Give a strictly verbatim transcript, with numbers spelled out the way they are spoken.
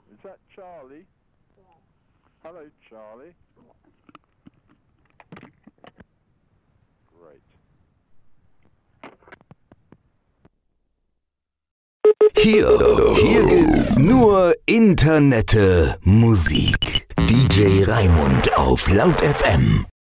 Is that Charlie? Hello, Charlie. Great. Hier, hier gibt's nur Internette Musik. D J Raimund auf Laut F M.